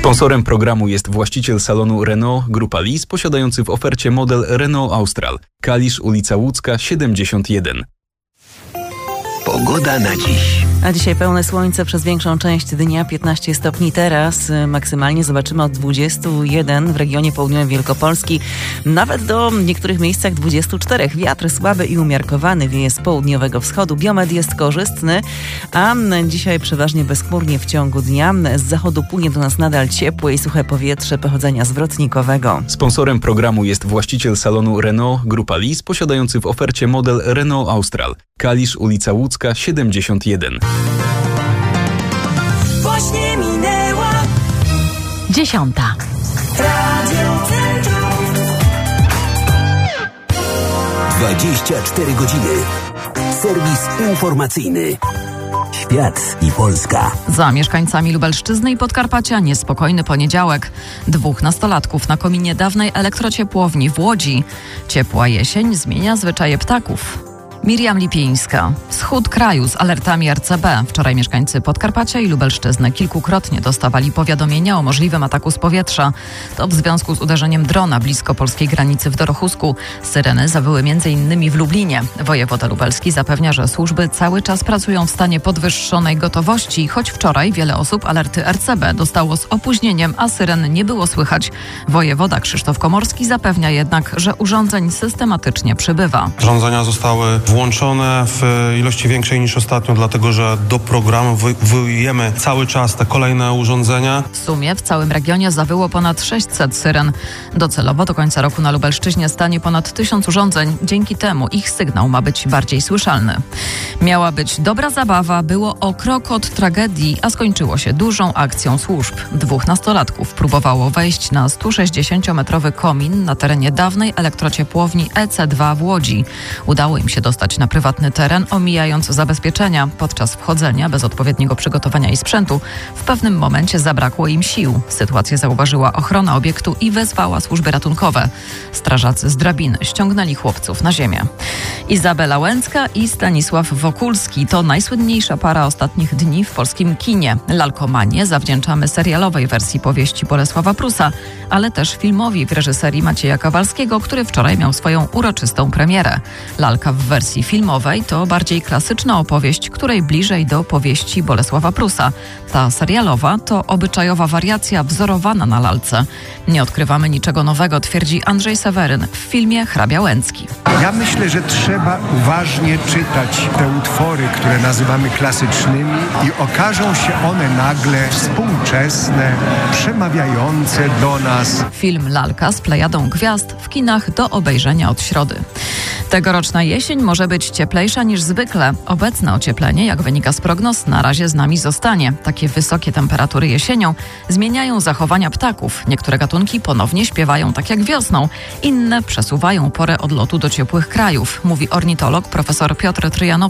Sponsorem programu jest właściciel salonu Renault Grupa Lis, posiadający w ofercie model Renault Austral. Kalisz, ulica Łódzka, 71. Pogoda na dziś. A dzisiaj pełne słońce przez większą część dnia, 15 stopni teraz. Maksymalnie zobaczymy od 21 w regionie południowym Wielkopolski. Nawet do niektórych miejscach 24. Wiatr słaby i umiarkowany wieje z południowego wschodu. Biometr jest korzystny, a dzisiaj przeważnie bezchmurnie w ciągu dnia. Z zachodu płynie do nas nadal ciepłe i suche powietrze pochodzenia zwrotnikowego. Sponsorem programu jest właściciel salonu Renault Grupa Lis, posiadający w ofercie model Renault Austral. Kalisz, ulica Łódzka, 71. Właśnie minęła 10. Radio Centrum. 24 godziny. Serwis informacyjny. Świat i Polska. Za mieszkańcami Lubelszczyzny i Podkarpacia niespokojny poniedziałek. 2 nastolatków na kominie dawnej elektrociepłowni w Łodzi. Ciepła jesień zmienia zwyczaje ptaków. Miriam Lipińska. Wschód kraju z alertami RCB. Wczoraj mieszkańcy Podkarpacia i Lubelszczyzny kilkukrotnie dostawali powiadomienia o możliwym ataku z powietrza. To w związku z uderzeniem drona blisko polskiej granicy w Dorochusku. Syreny zawyły m.in. w Lublinie. Wojewoda lubelski zapewnia, że służby cały czas pracują w stanie podwyższonej gotowości, choć wczoraj wiele osób alerty RCB dostało z opóźnieniem, a syren nie było słychać. Wojewoda Krzysztof Komorski zapewnia jednak, że urządzeń systematycznie przybywa. Urządzenia zostały włączone w ilości większej niż ostatnio, dlatego że do programu wyjmujemy cały czas te kolejne urządzenia. W sumie w całym regionie zawyło ponad 600 syren. Docelowo do końca roku na Lubelszczyźnie stanie ponad 1000 urządzeń. Dzięki temu ich sygnał ma być bardziej słyszalny. Miała być dobra zabawa, było o krok od tragedii, a skończyło się dużą akcją służb. 2 nastolatków próbowało wejść na 160-metrowy komin na terenie dawnej elektrociepłowni EC2 w Łodzi. Udało im się dostać na prywatny teren, omijając zabezpieczenia. Podczas wchodzenia, bez odpowiedniego przygotowania i sprzętu, w pewnym momencie zabrakło im sił. Sytuację zauważyła ochrona obiektu i wezwała służby ratunkowe. Strażacy z drabiny ściągnęli chłopców na ziemię. Izabela Łęcka i Stanisław Wokulski to najsłynniejsza para ostatnich dni w polskim kinie. Lalkomanię zawdzięczamy serialowej wersji powieści Bolesława Prusa, ale też filmowi w reżyserii Macieja Kowalskiego, który wczoraj miał swoją uroczystą premierę. Lalka w wersji filmowej to bardziej klasyczna opowieść, której bliżej do powieści Bolesława Prusa. Ta serialowa to obyczajowa wariacja wzorowana na lalce. Nie odkrywamy niczego nowego, twierdzi Andrzej Seweryn w filmie Hrabia Łęcki. Ja myślę, że trzeba uważnie czytać te utwory, które nazywamy klasycznymi i okażą się one nagle współczesne, przemawiające do nas. Film Lalka z plejadą gwiazd w kinach do obejrzenia od środy. Tegoroczna jesień może być cieplejsza niż zwykle. Obecne ocieplenie, jak wynika z prognoz, na razie z nami zostanie. Takie wysokie temperatury jesienią zmieniają zachowania ptaków. Niektóre gatunki ponownie śpiewają tak jak wiosną. Inne przesuwają porę odlotu do ciepłych krajów, mówi ornitolog profesor Piotr Tryjanowski.